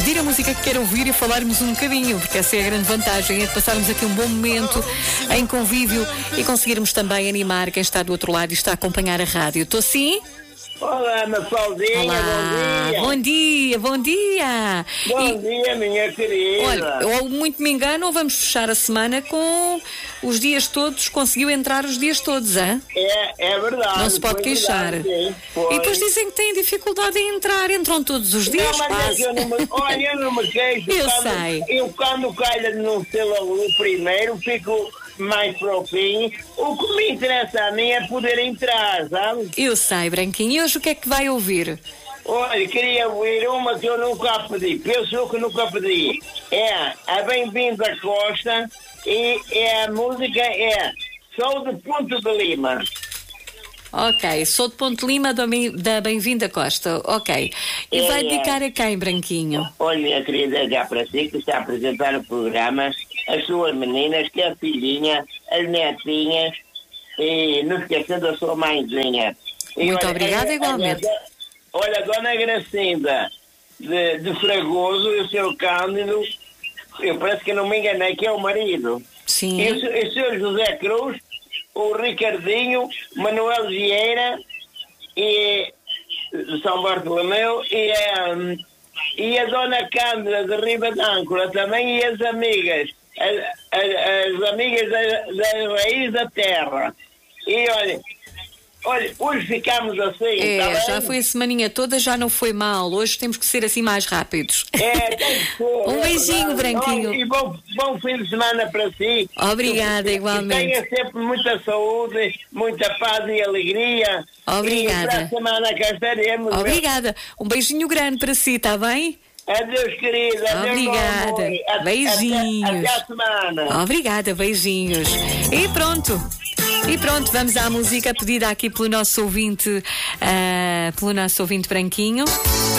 ouvir a música que quer ouvir e falarmos um bocadinho, porque essa é a grande vantagem, é de passarmos aqui um bom momento em convívio e conseguirmos também animar quem está do outro lado e está a acompanhar a rádio. Estou sim? Olá, Mafaldinha, Olá, bom dia. bom dia. Bom dia, minha querida. Olha, ou muito me engano, ou vamos fechar a semana com os dias todos, conseguiu entrar os dias todos, hein? É verdade. Não se pode queixar. Verdade, e depois dizem que têm dificuldade em entrar, entram todos os dias. Não, mas eu não me queixo. Eu sei. Eu quando calho no celular primeiro, fico mais para o fim. O que me interessa a mim é poder entrar, sabe? Eu sei, Branquinho. E hoje o que é que vai ouvir? Olha, queria ouvir uma que eu nunca pedi. Penso que nunca pedi. É a Bem-vinda Costa e a música é Sou de Ponte de Lima. Ok, sou de Ponte Lima da Bem-vinda Costa. Ok. E vai dedicar a quem, Branquinho? Olha, minha querida, já para si que está a apresentar o programa, as suas meninas, que é a filhinha, as netinhas e não esquecendo a sua mãezinha. E muito obrigada, igualmente. Olha, a dona Gracinda de Fragoso e o seu Cândido, eu parece que não me enganei, que é o marido. Sim. E o seu José Cruz, o Ricardinho, Manuel Vieira e São Bartolomeu e a dona Cândida de Riba d'Âncora também e as amigas, as amigas da raiz da terra. E olha, hoje ficamos assim. Tá Já foi a semaninha toda, já não foi mal. Hoje temos que ser assim mais rápidos. Tem que ser. Um beijinho, Branquinho. E bom fim de semana para si. Obrigada, igualmente. Que tenha sempre muita saúde, muita paz e alegria. Obrigada. E para a semana cá estaremos. Obrigada. Um beijinho grande para si, está bem? Adeus, querida. Obrigada. Beijinhos. Até a semana. Obrigada, beijinhos. E pronto, vamos à música pedida aqui pelo nosso ouvinte Branquinho.